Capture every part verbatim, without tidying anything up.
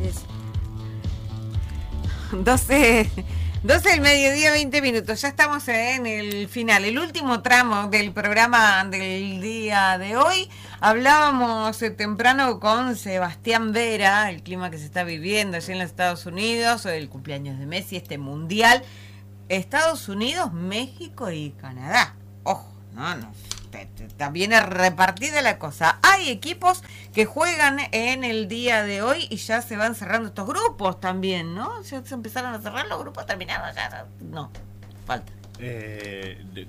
es. doce, doce del mediodía, veinte minutos. Ya estamos en el final, el último tramo del programa del día de hoy. Hablábamos eh, temprano con Sebastián Vera, el clima que se está viviendo allí en los Estados Unidos, el cumpleaños de Messi, este mundial. Estados Unidos, México y Canadá. Ojo, no, no. También es repartida la cosa. Hay equipos que juegan en el día de hoy y ya se van cerrando estos grupos también, ¿no? Ya se empezaron a cerrar los grupos, terminaron ya. No, falta. Eh, de,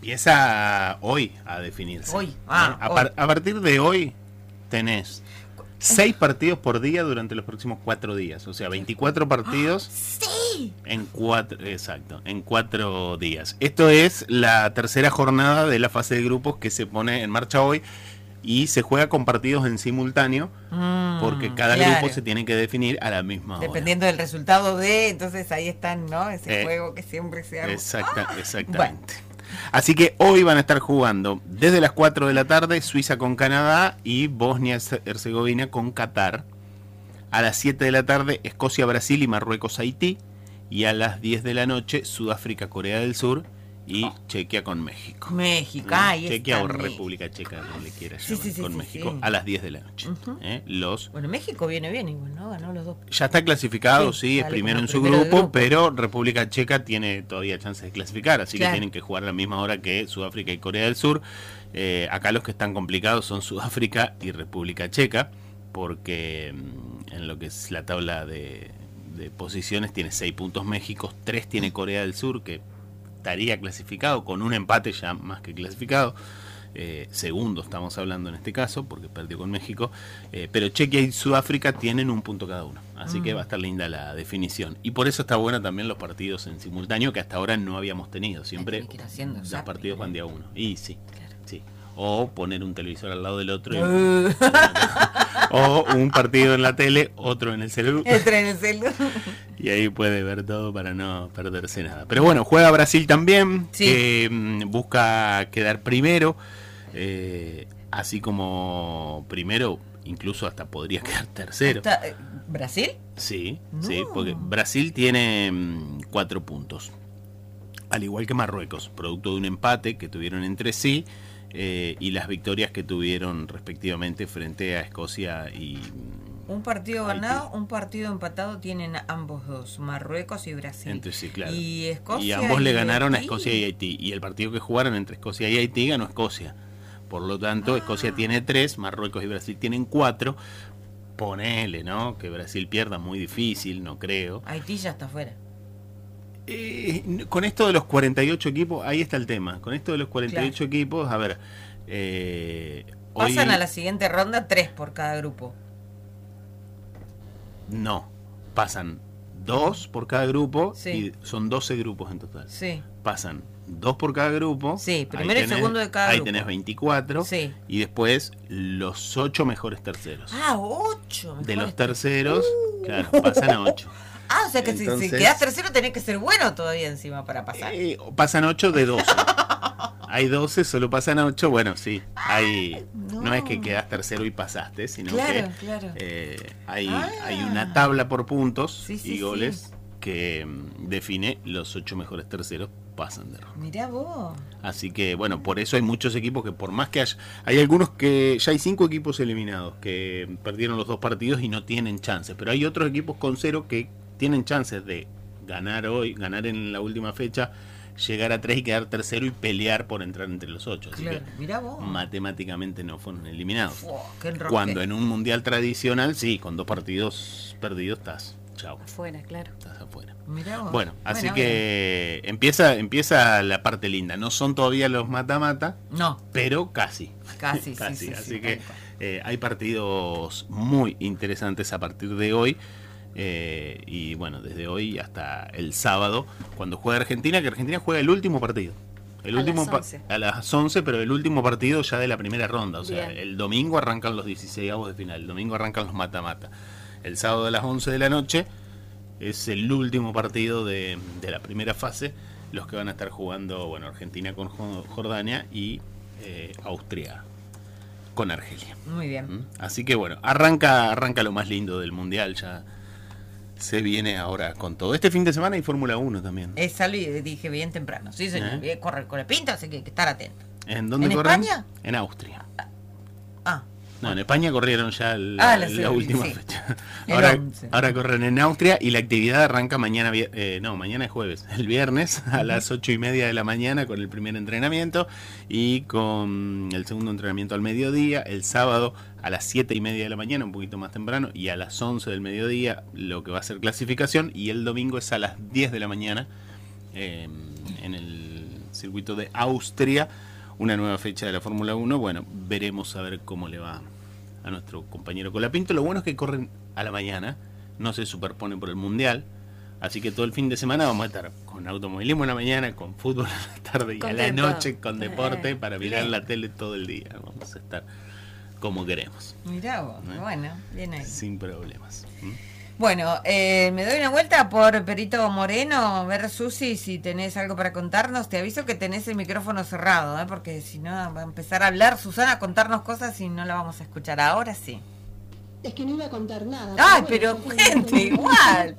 empieza hoy a definirse. Hoy, ah, ¿eh? a, hoy. par, a partir de hoy tenés seis partidos por día durante los próximos cuatro días. O sea, veinticuatro partidos. ¡Sí! En cuatro, exacto, en cuatro días. Esto es la tercera jornada de la fase de grupos que se pone en marcha hoy y se juega con partidos en simultáneo mm, porque cada claro. grupo se tiene que definir a la misma hora. Dependiendo del resultado de, entonces ahí están, ¿no? Ese eh, juego que siempre se arma. Exacta, ¡ah! Exactamente. Bueno. Así que hoy van a estar jugando desde las cuatro de la tarde Suiza con Canadá y Bosnia-Herzegovina con Qatar. A las siete de la tarde Escocia-Brasil y Marruecos-Haití. Y a las diez de la noche Sudáfrica-Corea del Sur y oh. Chequia con México. México, ¿no? ahí Chequia está o México. República Checa, como le quieras sí, llamar, sí, sí, con sí, México, sí. a las diez de la noche. Uh-huh. ¿eh? Los... Bueno, México viene bien igual, ¿no? Ganó los dos. Ya está clasificado, sí, sí es primero en su grupo, grupo, pero República Checa tiene todavía chances de clasificar, así claro. que tienen que jugar a la misma hora que Sudáfrica y Corea del Sur. Eh, acá los que están complicados son Sudáfrica y República Checa, porque mmm, en lo que es la tabla de... de posiciones tiene seis puntos México, tres tiene Corea del Sur, que estaría clasificado con un empate ya más que clasificado, eh, segundo estamos hablando en este caso porque perdió con México, eh, pero Chequia y Sudáfrica tienen un punto cada uno, así mm. que va a estar linda la definición y por eso está buena también los partidos en simultáneo que hasta ahora no habíamos tenido, siempre los partidos van día uno y sí, claro. sí. O poner un televisor al lado del otro y, uh. o un partido en la tele, otro en el celular. Otro en el celular. Y ahí puede ver todo para no perderse nada. Pero bueno, juega Brasil también, sí. que mm, busca quedar primero, eh, así como primero, incluso hasta podría quedar tercero. ¿Hasta, eh, ¿Brasil? Sí, no. sí, porque Brasil tiene mm, cuatro puntos, al igual que Marruecos, producto de un empate que tuvieron entre sí. Eh, y las victorias que tuvieron respectivamente frente a Escocia y un partido Haití. Ganado, un partido empatado tienen ambos dos, Marruecos y Brasil. Entre sí, claro. Y Escocia y ambos y le ganaron Haití. a Escocia y Haití y el partido que jugaron entre Escocia y Haití ganó Escocia. Por lo tanto, ah. Escocia tiene tres, Marruecos y Brasil tienen cuatro. Ponele, ¿no? Que Brasil pierda, muy difícil, no creo. Haití ya está fuera. Eh, con esto de los cuarenta y ocho equipos, ahí está el tema. Con esto de los cuarenta y ocho claro. equipos, a ver. Eh, Pasan hoy... a la siguiente ronda tres por cada grupo. No, pasan dos por cada grupo sí. y son doce grupos en total. Sí. Pasan dos por cada grupo. Sí, primero tenés, y segundo de cada ahí grupo. Ahí tenés veinticuatro. Sí. Y después los ocho mejores terceros. Ah, ocho. De los terceros, uh. claro, pasan a ocho. Ah, o sea que Entonces, si, si quedás tercero tenés que ser bueno todavía encima para pasar. Eh, pasan ocho de doce. Hay doce, solo pasan ocho. Bueno, sí. Hay, no. no es que quedás tercero y pasaste, sino claro, que claro. Eh, hay, ah. hay una tabla por puntos sí, sí, y goles sí. que um, define los ocho mejores terceros pasan de ronda. Mirá vos. Así que, bueno, por eso hay muchos equipos que por más que haya... Hay algunos que... Ya hay cinco equipos eliminados que perdieron los dos partidos y no tienen chances. Pero hay otros equipos con cero que tienen chances de ganar hoy, ganar en la última fecha, llegar a tres y quedar tercero y pelear por entrar entre los ocho. Así claro, que mirá vos. Matemáticamente no fueron eliminados. Oh, qué Cuando en un mundial tradicional, sí, con dos partidos perdidos estás, chao. Afuera, claro. Estás afuera. Mirá vos. Bueno, así bueno, que bueno. empieza empieza la parte linda. No son todavía los mata-mata, no, pero casi. Casi, casi. Sí, sí, así sí, que eh, hay partidos muy interesantes a partir de hoy. Eh, y bueno, desde hoy hasta el sábado, cuando juega Argentina, que Argentina juega el último partido. El a último las once. Pa- a las once, pero el último partido ya de la primera ronda. O sea, Bien. el domingo arrancan los dieciseisavos de final. El domingo arrancan los mata-mata. El sábado a las once de la noche es el último partido de, de la primera fase. Los que van a estar jugando, bueno, Argentina con Jordania y eh, Austria con Argelia. Muy bien. ¿Mm? Así que bueno, arranca, arranca lo más lindo del mundial ya. se viene ahora con todo. Este fin de semana hay Fórmula uno también. Es salí, dije bien temprano. Sí, señor. ¿Eh? Corre con la pinta, así que hay que estar atento. ¿En dónde ¿En corren? España? En Austria. Ah. No, en España corrieron ya la, ah, la, la última sí. fecha. Ahora, ahora corren en Austria y la actividad arranca mañana, eh, no, mañana es jueves, el viernes a las ocho y media de la mañana con el primer entrenamiento y con el segundo entrenamiento al mediodía, el sábado a las siete y media de la mañana, un poquito más temprano, y a las once del mediodía lo que va a ser clasificación, y el domingo es a las diez de la mañana eh, en el circuito de Austria. Una nueva fecha de la Fórmula uno, bueno, veremos a ver cómo le va a nuestro compañero Colapinto. Lo bueno es que corren a la mañana, no se superponen por el Mundial, así que todo el fin de semana vamos a estar con automovilismo en la mañana, con fútbol en la tarde y Contento. A la noche con deporte para mirar la tele todo el día. Vamos a estar como queremos. Mirá vos, ¿eh? Bueno, bien ahí. Sin problemas. ¿Mm? Bueno, eh, me doy una vuelta por Perito Moreno, ver Susi, si tenés algo para contarnos. Te aviso que tenés el micrófono cerrado, ¿eh? Porque si no va a empezar a hablar Susana, a contarnos cosas y no la vamos a escuchar. Ahora sí. Es que no iba a contar nada. Ay, pero, bueno, pero gente, igual.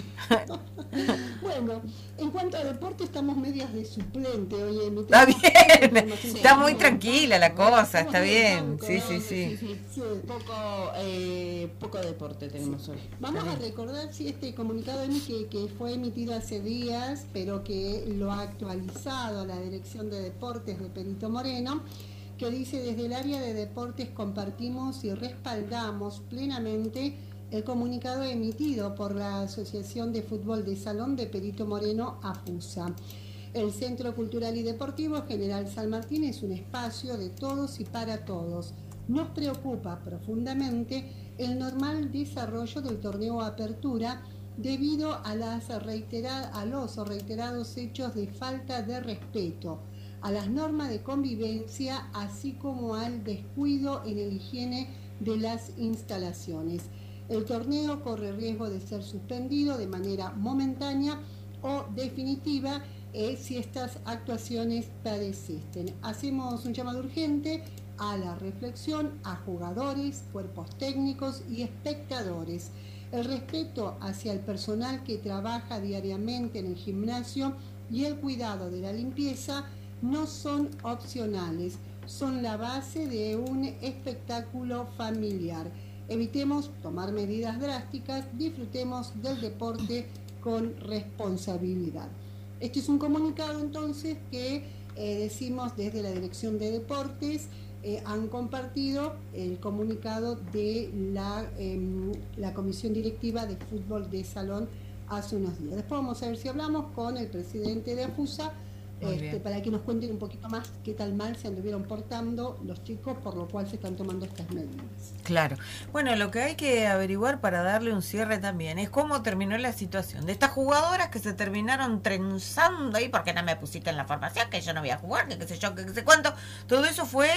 Bueno, en cuanto a deporte estamos medias de suplente. Oye, está bien, está muy tranquila la cosa, está bien. Sí, sí, sí. sí, sí, sí. Poco, eh, poco deporte tenemos hoy. Vamos a recordar si este comunicado que, que fue emitido hace días, pero que lo ha actualizado la Dirección de Deportes de Perito Moreno, que dice: desde el área de deportes compartimos y respaldamos plenamente el comunicado emitido por la Asociación de Fútbol de Salón de Perito Moreno, AFUSA. El Centro Cultural y Deportivo General San Martín es un espacio de todos y para todos. Nos preocupa profundamente el normal desarrollo del torneo Apertura debido a, las reitera- a los reiterados hechos de falta de respeto a las normas de convivencia, así como al descuido en la higiene de las instalaciones. El torneo corre riesgo de ser suspendido de manera momentánea o definitiva eh, si estas actuaciones persisten. Hacemos un llamado urgente a la reflexión a jugadores, cuerpos técnicos y espectadores. El respeto hacia el personal que trabaja diariamente en el gimnasio y el cuidado de la limpieza no son opcionales, son la base de un espectáculo familiar. Evitemos tomar medidas drásticas, disfrutemos del deporte con responsabilidad. Este es un comunicado entonces que eh, decimos desde la Dirección de Deportes, eh, han compartido el comunicado de la, eh, la Comisión Directiva de Fútbol de Salón hace unos días. Después vamos a ver si hablamos con el presidente de AFUSA, Este, para que nos cuenten un poquito más qué tal mal se anduvieron portando los chicos, por lo cual se están tomando estas medidas. Claro. Bueno, lo que hay que averiguar para darle un cierre también es cómo terminó la situación de estas jugadoras que se terminaron trenzando ahí porque no me pusiste en la formación, que yo no voy a jugar, que qué sé yo, que qué sé cuánto. Todo eso fue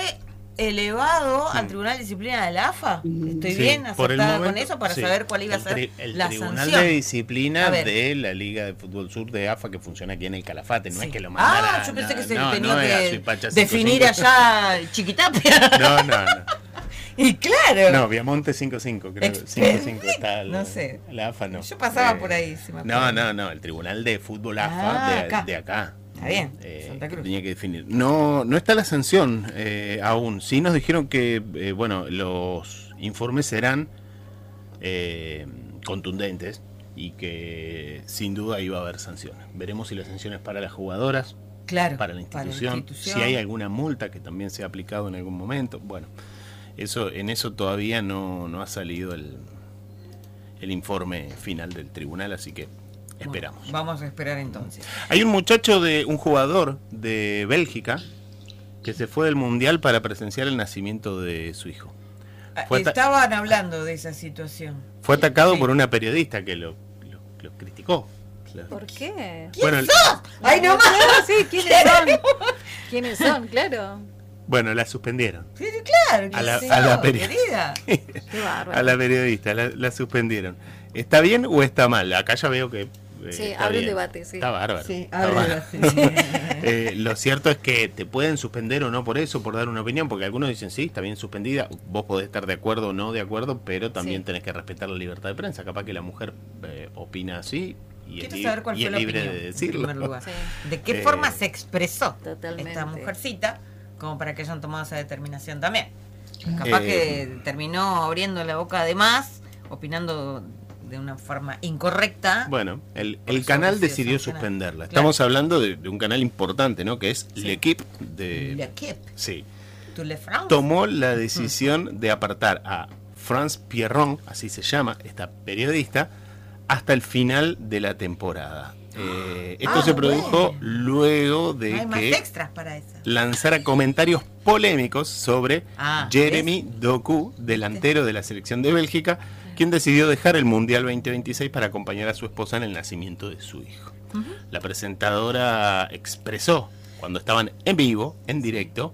elevado sí. al Tribunal de Disciplina de la A F A. Estoy sí, bien acertada con eso para sí. saber cuál iba el a ser tri- el la Tribunal sanción. de Disciplina de la Liga de Fútbol Sur de A F A, que funciona aquí en el Calafate, no sí. es que lo mandara. Ah, yo pensé no, que se no, tenía no que definir allá Chiquitapia. No, no, no. Y claro. No, Viamonte cinco cinco, creo. cinco cinco está no sé. La A F A no. Yo pasaba eh, por ahí. Si me no, no, no, el Tribunal de Fútbol A F A ah, de acá. de acá. Está bien, eh, Santa Cruz. Que tenía que definir. No, no está la sanción eh, aún. Sí nos dijeron que, eh, bueno, los informes serán eh, contundentes y que sin duda iba a haber sanciones. Veremos si la sanción es para las jugadoras, claro, para la institución, para la institución. si hay alguna multa que también se ha aplicado en algún momento. Bueno, eso en eso todavía no, no ha salido el, el informe final del tribunal, así que esperamos. Bueno, vamos a esperar entonces. Hay un muchacho, de un jugador de Bélgica que se fue del Mundial para presenciar el nacimiento de su hijo. Fue Estaban hablando de esa situación. Fue atacado sí. por una periodista que lo, lo, lo criticó. ¿Por qué? ¿Quién bueno, sos? ¡Ay, no más! Sí, ¿quiénes son? ¿Quiénes son? Claro. Bueno, la suspendieron. Sí, claro. A la, sí, a la periodista. Qué bárbaro. A la periodista, la, la suspendieron. ¿Está bien o está mal? Acá ya veo que Eh, sí, abre el debate, sí. Está bárbaro. Sí, está abre bárbaro. el debate. eh, lo cierto es que te pueden suspender o no por eso, por dar una opinión, porque algunos dicen, sí, está bien suspendida, vos podés estar de acuerdo o no de acuerdo, pero también Sí. tenés que respetar la libertad de prensa. Capaz que la mujer eh, opina así y Quiero es, saber cuál y fue es la libre opinión, de en decirlo. primer lugar. Sí. ¿De qué Eh, forma se expresó Totalmente. esta mujercita como para que hayan tomado esa determinación también? Capaz Eh, que terminó abriendo la boca de más, opinando de una forma incorrecta. Bueno, el, Por el eso canal decidió decidió sancionar. suspenderla. Claro. Estamos hablando de, de un canal importante, ¿no? Que es Sí. L'Equipe de... L'Equipe. Sí. ¿Tú le France? Tomó la decisión de apartar a France Pierron, así se llama, esta periodista, hasta el final de la temporada. Eh, esto Ah, se produjo bueno. luego de Hay más que extras para eso. lanzara comentarios polémicos sobre Ah, Jeremy Doku, delantero de la selección de Bélgica, quien decidió dejar el Mundial veinte veintiséis para acompañar a su esposa en el nacimiento de su hijo. Ujú. La presentadora expresó, cuando estaban en vivo, en directo,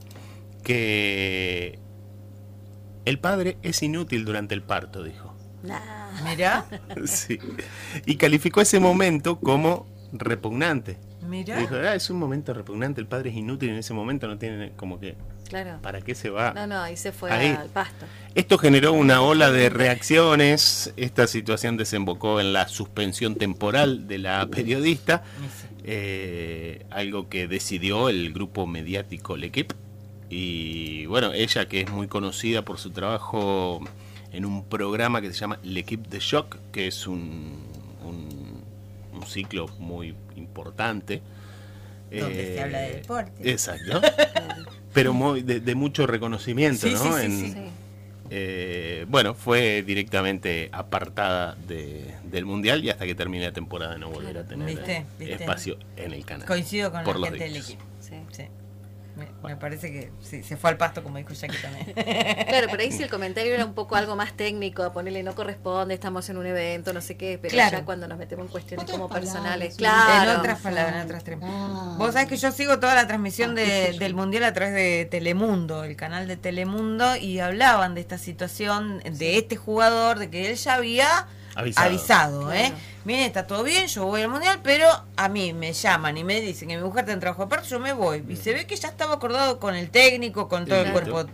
que el padre es inútil durante el parto, dijo. Nah. Mirá, Sí. Y calificó ese momento como repugnante. mirá. Dijo, ah, es un momento repugnante, el padre es inútil en ese momento, no tiene como que, Claro. ¿para qué se va? No, no, ahí se fue Ahí. al pasto. Esto generó una ola de reacciones, esta situación desembocó en la suspensión temporal de la periodista, eh, algo que decidió el grupo mediático L'Equipe, y bueno, ella que es muy conocida por su trabajo en un programa que se llama L'Equipe de Choc, que es un, un, un ciclo muy importante. Donde eh, se habla de deporte. Exacto. Pero muy, de, de mucho reconocimiento, Sí, ¿no? sí, sí, En- sí. Sí. eh, bueno, fue directamente apartada de, del Mundial y hasta que termine la temporada no volverá a tener ¿Viste? ¿Viste? espacio en el canal. Coincido con por la los gente del dichos. equipo. Sí. Sí. Me, me parece que sí, se fue al pasto, como dijo Jackie también. Claro, pero ahí sí el comentario era un poco algo más técnico, a ponerle no corresponde, estamos en un evento, no sé qué, pero Claro. ya cuando nos metemos en cuestiones Otras como palabras, personales, sí. claro. En otras palabras, en otras tres. Ah. Vos sabés que yo sigo toda la transmisión Ah, de- qué sé yo. del Mundial a través de Telemundo, el canal de Telemundo, y hablaban de esta situación de este jugador, de que él ya había Avisado. avisado, ¿eh? Claro. Miren, está todo bien, yo voy al Mundial, pero a mí me llaman y me dicen que mi mujer está en trabajo aparte, yo me voy. Y se ve que ya estaba acordado con el técnico, con todo el Claro. cuerpo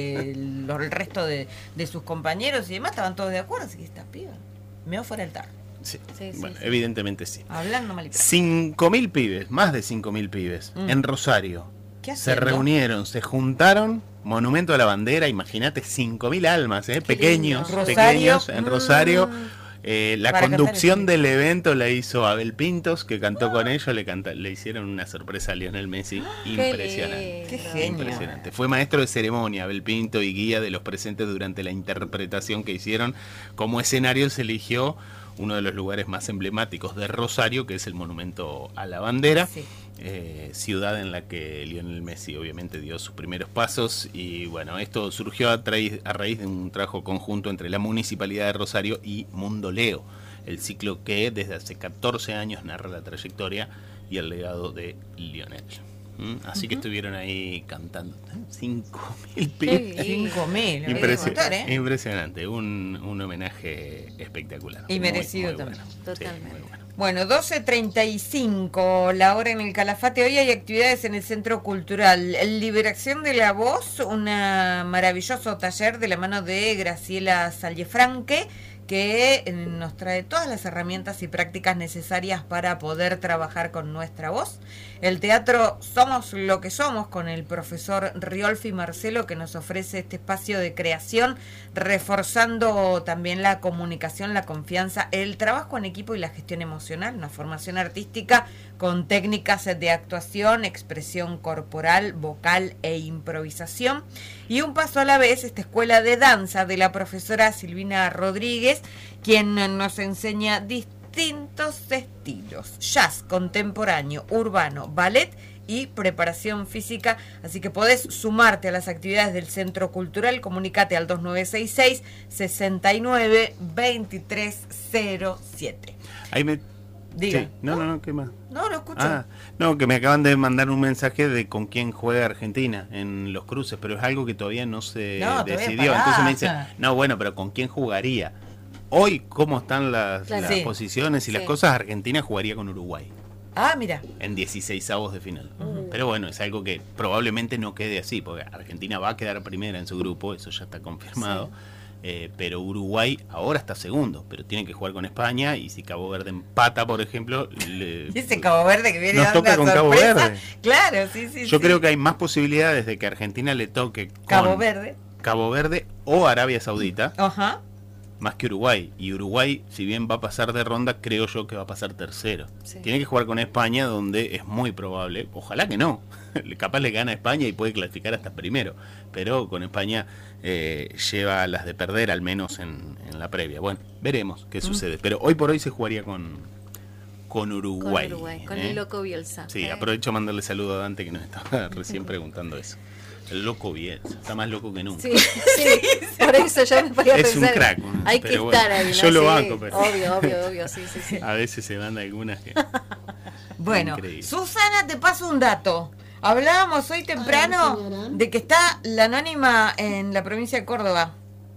del el resto de, de sus compañeros y demás, estaban todos de acuerdo, así que esta piba me va fuera del tarro. Sí. Sí, sí, Bueno, sí. evidentemente sí. Hablando mal y claro. cinco mil pibes, más de cinco mil pibes, Mm. en Rosario. ¿Qué Se haciendo? reunieron, se juntaron, monumento a la bandera, imagínate, cinco mil almas, ¿eh? pequeños, lindo. Rosario. pequeños, en Rosario. Mm. Eh, la Para cantar conducción el- del evento la hizo Abel Pintos, que cantó con ellos, le, canta, le hicieron una sorpresa a Lionel Messi impresionante. Qué lindo. genio. Impresionante. Fue maestro de ceremonia, Abel Pinto, y guía de los presentes durante la interpretación que hicieron. Como escenario se eligió uno de los lugares más emblemáticos de Rosario, que es el monumento a la bandera. Sí. Eh, ciudad en la que Lionel Messi obviamente dio sus primeros pasos, y bueno, esto surgió a, raíz, a raíz de un trabajo conjunto entre la Municipalidad de Rosario y Mundo Leo, el ciclo que desde hace catorce años narra la trayectoria y el legado de Lionel. ¿Mm? Así que estuvieron ahí cantando cinco mil pibes. lindo. Cinco mil. Impresio- Contar, ¿eh? Impresionante, un, un homenaje espectacular. Y Muy, merecido muy también. bueno. Totalmente. Sí, muy bueno. Bueno, doce treinta y cinco, la hora en el Calafate. Hoy hay actividades en el Centro Cultural. Liberación de la Voz, un maravilloso taller de la mano de Graciela Sallefranque, que eh, nos trae todas las herramientas y prácticas necesarias para poder trabajar con nuestra voz. El teatro Somos lo que somos, con el profesor Riolfi Marcelo, que nos ofrece este espacio de creación, reforzando también la comunicación, la confianza, el trabajo en equipo y la gestión emocional, una formación artística con técnicas de actuación, expresión corporal, vocal e improvisación. Y un paso a la vez, esta escuela de danza de la profesora Silvina Rodríguez, quien nos enseña distintos estilos: jazz, contemporáneo, urbano, ballet y preparación física. Así que podés sumarte a las actividades del Centro Cultural. Comunicate al dos nueve seis seis, seis nueve, dos tres cero siete. Ahí me... Diga. Sí. No, no, no, ¿qué más? No, lo escucho. Ah, no, que me acaban de mandar un mensaje de con quién juega Argentina en los cruces, pero es algo que todavía no se No, todavía decidió. pará. Entonces me dice, no, bueno, pero ¿con quién jugaría? hoy cómo están las, Claro. las Sí. posiciones y Sí. las cosas, Argentina jugaría con Uruguay Ah, mira. en dieciseisavos de final. Uh. Pero bueno, es algo que probablemente no quede así, porque Argentina va a quedar primera en su grupo, eso ya está confirmado. Eh, pero Uruguay ahora está segundo, pero tiene que jugar con España, y si Cabo Verde empata, por ejemplo, le- Y ese Cabo Verde que viene Nos dando toca una con Cabo sorpresa. Verde. Claro, sí, sí. yo sí. creo que hay más posibilidades de que Argentina le toque con Cabo Verde. Cabo Verde o Arabia Saudita, Ajá. más que Uruguay. Y Uruguay, si bien va a pasar de ronda, creo yo que va a pasar tercero. Sí. Tiene que jugar con España, donde es muy probable, ojalá que no, capaz le gana a España y puede clasificar hasta primero, pero con España eh, lleva las de perder, al menos en, en la previa. Bueno, veremos qué sucede, pero hoy por hoy se jugaría con, con Uruguay. Con Uruguay, con ¿eh? el loco Bielsa. Sí, ¿eh? aprovecho a mandarle saludo a Dante, que nos estaba recién preguntando eso. El loco Bielsa, está más loco que nunca. Sí, sí, por eso yo me podía Es un pensar. crack, hay que pero estar bueno, ahí, ¿no? yo lo Sí, banco, pero- Obvio, obvio, obvio, sí, sí, sí. A veces se van algunas que... Bueno, Increíble. Susana, te paso un dato. Hablábamos hoy temprano Ay, señora. de que está la anónima en la provincia de Córdoba.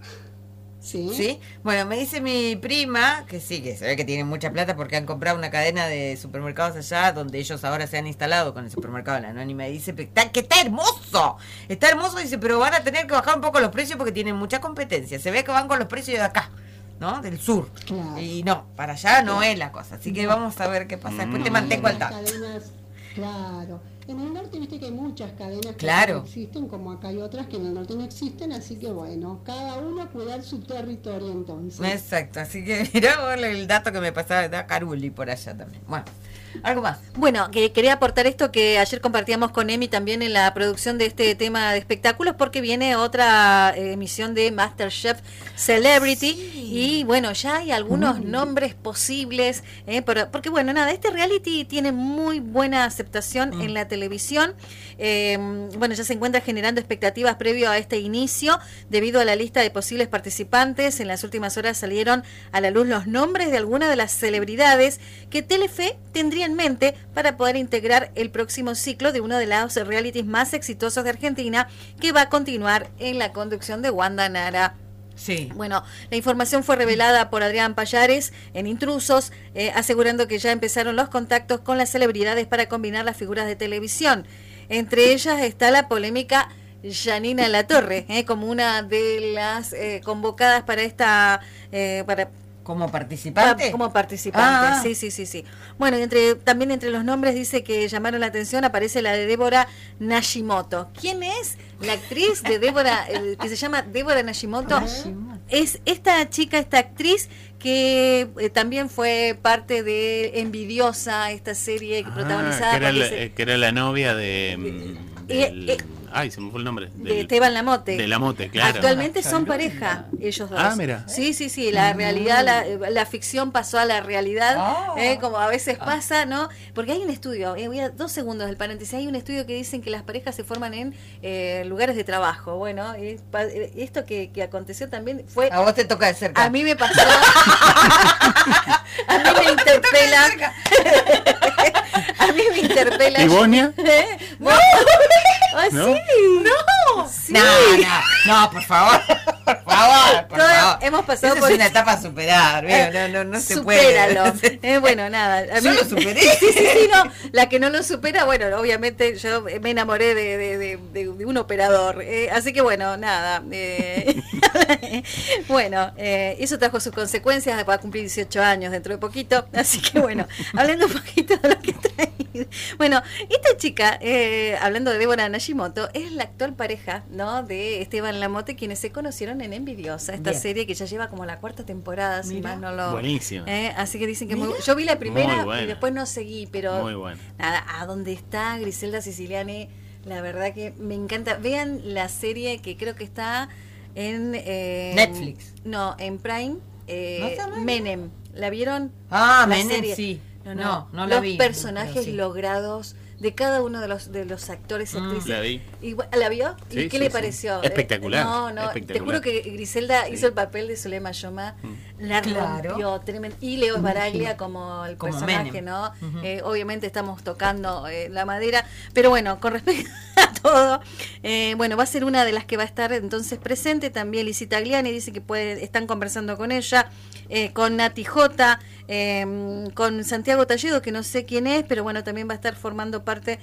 Sí. ¿Sí? Bueno, me dice mi prima, que sí, que se ve que tienen mucha plata porque han comprado una cadena de supermercados allá, donde ellos ahora se han instalado con el supermercado de la anónima, y dice que está, que está hermoso, está hermoso, dice, pero van a tener que bajar un poco los precios porque tienen mucha competencia. Se ve que van con los precios de acá, ¿no? Del sur. Claro. Y no, para allá no es la cosa. Así que vamos a ver qué pasa. Después te mantengo al Las tanto. cadenas, claro. En el norte viste que hay muchas cadenas que Claro. no existen, como acá hay otras que en el norte no existen, así que bueno, cada uno a cuidar su territorio entonces. Exacto, así que mirá el dato que me pasaba de Caruli por allá también. Bueno, algo más. Bueno, que quería aportar esto que ayer compartíamos con Emi también en la producción de este tema de espectáculos, porque viene otra eh, emisión de MasterChef Celebrity, y bueno, ya hay algunos nombres posibles, eh, pero- porque bueno, nada, este reality tiene muy buena aceptación Mm. en la televisión. Eh, bueno, ya se encuentra generando expectativas previo a este inicio, debido a la lista de posibles participantes. En las últimas horas salieron a la luz los nombres de algunas de las celebridades que Telefe tendría en mente para poder integrar el próximo ciclo de uno de los realities más exitosos de Argentina, que va a continuar en la conducción de Wanda Nara. Sí. Bueno, la información fue revelada por Adrián Payares en Intrusos, eh, asegurando que ya empezaron los contactos con las celebridades para combinar las figuras de televisión. Entre ellas está la polémica Janina Latorre, eh, como una de las eh, convocadas para esta... eh, para ¿Como participante? Pa- Como participante, Ah. sí, sí, sí, sí. Bueno, y entre, también entre los nombres dice que llamaron la atención, aparece la de Débora Nashimoto. ¿Quién es la actriz de Débora, eh, que se llama Débora Nashimoto? Es esta chica, esta actriz que eh, también fue parte de Envidiosa, esta serie que Ah, protagonizada que, era por la, ese- eh, que era la novia de... mm, del- eh, eh, ay, se me fue el nombre. de del- Esteban Lamote. De Lamote, claro. Actualmente son pareja, ellos dos. Ah, mira. Sí, sí, sí, la realidad, la, la ficción pasó a la realidad, Ah. eh, como a veces pasa, ¿no? Porque hay un estudio, eh, voy a dos segundos del paréntesis, hay un estudio que dicen que las parejas se forman en eh, lugares de trabajo. Bueno, y pa- eh, esto que, que aconteció también fue... A vos te toca de cerca. A mí me pasó... a mí me interpela... a mí me interpela... ¿Y Bonia? ¿Eh? ¿No? Ay, ¿No? sí. No. Sí. No, no, no, por favor. Por favor, por Todos favor. hemos pasado Esa por es una eso. etapa a superar, ¿veo? No, no, no se Supéralo. puede. Eh, bueno, nada. A Yo lo superé. Sí, sí, sí, no. La que no lo supera, bueno, obviamente yo me enamoré de, de, de, de- de un operador. Eh, así que bueno, nada. eh, bueno, eh, eso trajo sus consecuencias. Va a cumplir dieciocho años dentro de poquito. Así que bueno, hablando un poquito de lo que trae. Bueno, esta chica, eh, hablando de Débora Nashimoto, es la actual pareja, ¿no? De Esteban Lamote, quienes se conocieron en Envidiosa, esta Bien. serie que ya lleva como la cuarta temporada, si Mira. más no lo... Buenísima. Eh, así que dicen que muy, yo vi la primera Muy buena. y después no seguí, pero Muy buena. nada, a donde está Griselda Siciliani, la verdad que me encanta. Vean la serie que creo que está en eh, Netflix. No, en Prime. eh, ¿No está mal? Menem. ¿La vieron? Ah, La Menem, serie. sí. No, no, No, no la los vi, personajes pero sí. logrados de cada uno de los de los actores y actrices. Mm, la vi. Y, ¿la vio? Sí, ¿Y qué sí, le sí. pareció? Espectacular. No, no, espectacular. te juro que Griselda sí. hizo el papel de Zulema Yoma, mm. la claro. rompió tremendo. Y Leo Baraglia como el como personaje, Menem. ¿no? Uh-huh. Eh, obviamente estamos tocando eh, la madera, pero bueno, con respecto a todo, eh, bueno, va a ser una de las que va a estar entonces presente. También Lizzy Tagliani dice que puede, están conversando con ella, eh, con Nati J, eh, con Santiago Talledo, que no sé quién es, pero bueno, también va a estar formando parte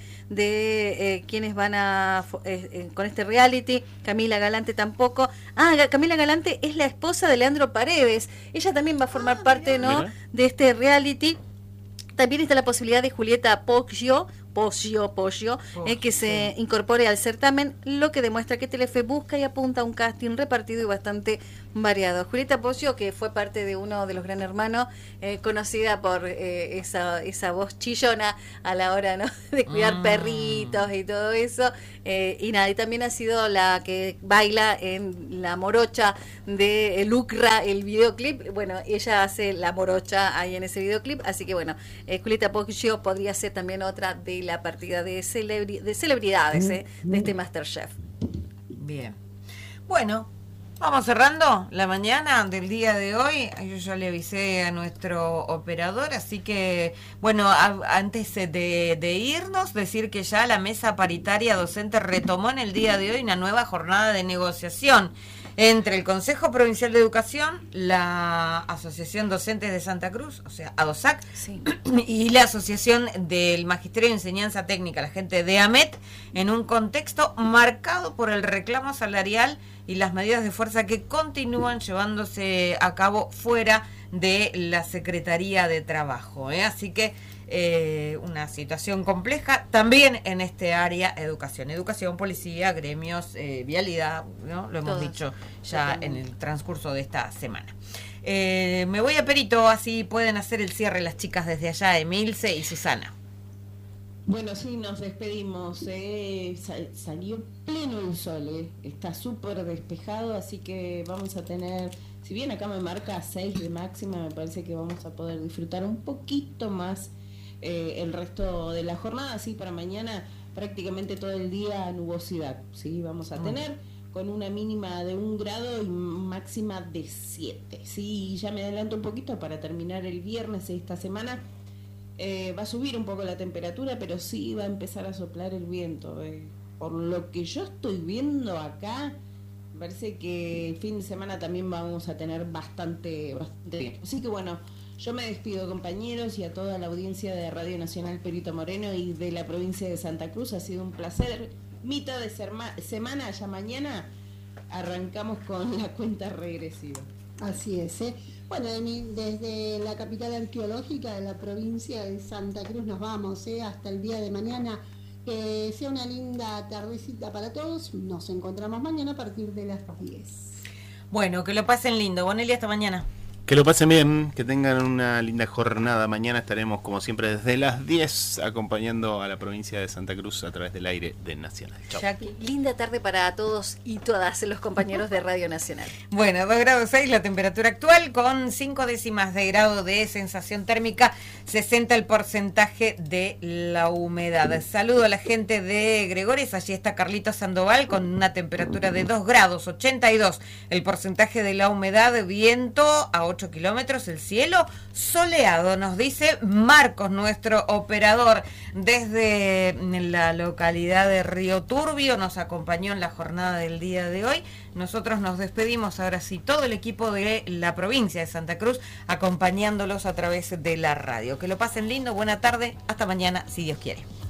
de eh, quienes van a eh, eh, con este reality. Camila Galante tampoco. Ah, Camila Galante es la esposa de Leandro Paredes. Ella también va a formar ah, parte, ¿no? Mira. de este reality. También está la posibilidad de Julieta Poggio, Poggio, Poggio, oh, eh, que sí. se incorpore al certamen, lo que demuestra que Telefe busca y apunta a un casting repartido y bastante variado. Julieta Poggio, que fue parte de uno de los Gran Hermanos, eh, conocida por eh, esa esa voz chillona a la hora, ¿no? de cuidar mm. perritos y todo eso, eh, y nada, y también ha sido la que baila en La Morocha de Lucra, el videoclip. Bueno, ella hace la morocha ahí en ese videoclip, así que bueno, eh, Julieta Poggio podría ser también otra de la partida de, celebri de celebridades eh, de este MasterChef. Bien. Bueno, vamos cerrando la mañana del día de hoy. Yo ya le avisé a nuestro operador, así que, bueno, a, antes de, de irnos, decir que ya la mesa paritaria docente retomó en el día de hoy una nueva jornada de negociación entre el Consejo Provincial de Educación, la Asociación Docentes de Santa Cruz, o sea, ADOSAC, sí. y la Asociación del Magisterio de Enseñanza Técnica, la gente de AMET, en un contexto marcado por el reclamo salarial y las medidas de fuerza que continúan llevándose a cabo fuera de la Secretaría de Trabajo, ¿eh? Así que eh, una situación compleja también en este área: educación, educación, policía, gremios, eh, vialidad, ¿no? Lo hemos Todos. dicho ya Totalmente. en el transcurso de esta semana. Eh, me voy a Perito, así pueden hacer el cierre las chicas desde allá, Emilce y Susana. Bueno, sí, nos despedimos. Eh. Sal, salió pleno el sol, eh. Está súper despejado, así que vamos a tener, si bien acá me marca seis de máxima, me parece que vamos a poder disfrutar un poquito más eh, el resto de la jornada. Así para mañana prácticamente todo el día nubosidad, ¿sí? Vamos a tener con una mínima de un grado y máxima de siete. Sí, ya me adelanto un poquito para terminar el viernes de esta semana. Eh, va a subir un poco la temperatura, pero sí va a empezar a soplar el viento. Eh. Por lo que yo estoy viendo acá, me parece que el fin de semana también vamos a tener bastante, bastante bien. Así que bueno, yo me despido, compañeros, y a toda la audiencia de Radio Nacional Perito Moreno y de la provincia de Santa Cruz. Ha sido un placer. Mitad de semana, ya mañana arrancamos con la cuenta regresiva. Así es, ¿eh? Bueno, desde la capital arqueológica de la provincia de Santa Cruz nos vamos, ¿eh? Hasta el día de mañana. Que sea una linda tardecita para todos. Nos encontramos mañana a partir de las diez. Bueno, que lo pasen lindo. Bonelli, hasta mañana. Que lo pasen bien, que tengan una linda jornada. Mañana estaremos, como siempre, desde las diez acompañando a la provincia de Santa Cruz a través del aire de Nacional. Chau. Linda tarde para todos y todas los compañeros de Radio Nacional. Bueno, dos grados seis la temperatura actual, con cinco décimas de grado de sensación térmica, sesenta el porcentaje de la humedad. Saludo a la gente de Gregores, allí está Carlitos Sandoval con una temperatura de dos grados, ochenta y dos el porcentaje de la humedad, viento a ocho kilómetros, el cielo soleado, nos dice Marcos, nuestro operador desde la localidad de Río Turbio, nos acompañó en la jornada del día de hoy. Nosotros nos despedimos ahora sí, todo el equipo de la provincia de Santa Cruz, acompañándolos a través de la radio. Que lo pasen lindo, buena tarde, hasta mañana, si Dios quiere.